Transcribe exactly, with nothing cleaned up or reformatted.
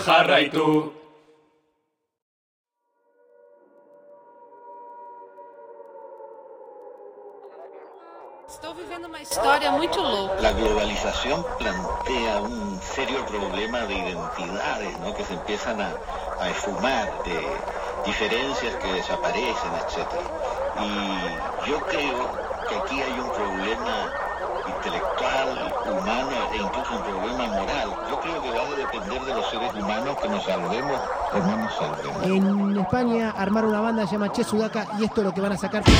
Jarraitu. Estou vivendo uma história muito louca. La globalización plantea un serio problema de identidades, ¿no? Que se empiezan a, a esfumar, de diferencias que desaparecen, etcétera. Y yo creo que aquí hay un problema intelectual, humano e incluso un problema moral. Yo creo que va a depender de los seres humanos que nos salvemos o no nos salvemos. En España armaron una banda que se llama Che Sudaca y esto es lo que van a sacar.